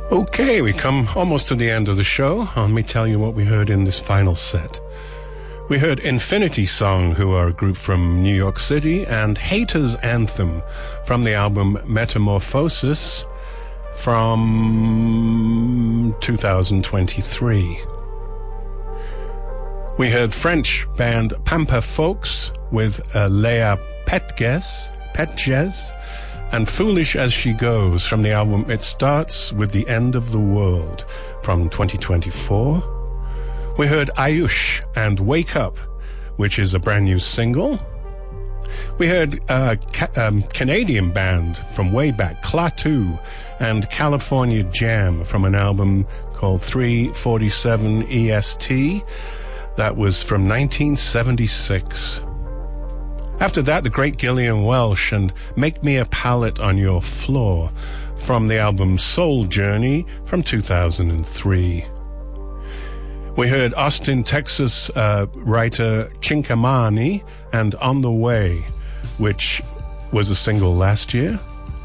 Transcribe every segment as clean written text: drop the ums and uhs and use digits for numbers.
Okay, we come almost to the end of the show. Let me tell you what we heard in this final set. We heard Infinity Song, who are a group from New York City, and Haters Anthem from the album Metamorphosis from 2023. We heard French band Pampa Folks with Léa Petges and Foolish As She Goes from the album It Starts With the End of the World from 2024. We heard Ayush and Wake Up, which is a brand new single. We heard a Canadian band from way back, Klaatu, and California Jam from an album called 347 EST. That was from 1976. After that, the great Gillian Welch and Make Me a Palette on Your Floor from the album Soul Journey from 2003. We heard Austin, Texas writer Chinkamani and On the Way, which was a single last year.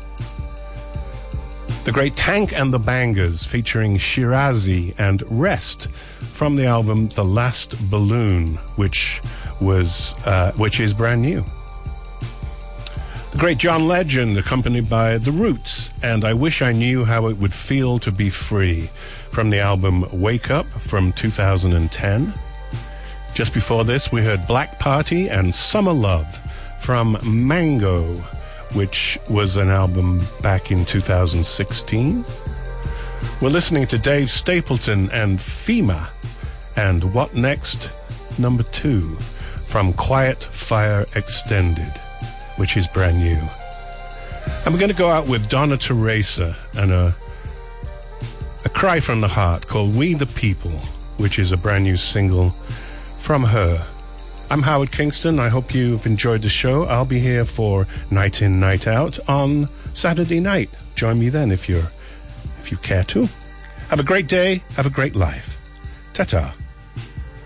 The great Tank and the Bangers featuring Shirazi and Rest from the album The Last Balloon, which is brand new. The great John Legend accompanied by The Roots and I Wish I Knew How It Would Feel to Be Free from the album Wake Up from 2010. Just before this, we heard Black Party and Summer Love from Mango, which was an album back in 2016. We're listening to Dave Stapleton and FEMA and What Next number 2 from Quiet Fire Extended, which is brand new. And we're going to go out with Donna Teresa and a cry from the heart called We the People, which is a brand new single from her. I'm Howard Kingston. I hope you've enjoyed the show. I'll be here for Night In, Night Out on Saturday night. Join me then if you care to. Have a great day. Have a great life. Ta-ta.